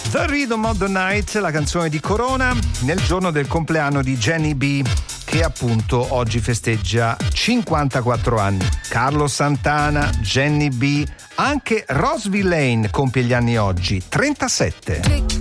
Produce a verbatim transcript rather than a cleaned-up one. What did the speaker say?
The Rhythm of the Night, la canzone di Corona, nel giorno del compleanno di Jenny B, che appunto oggi festeggia cinquantaquattro anni. Carlos Santana, Jenny B, anche Ross Villain compie gli anni oggi, trentasette.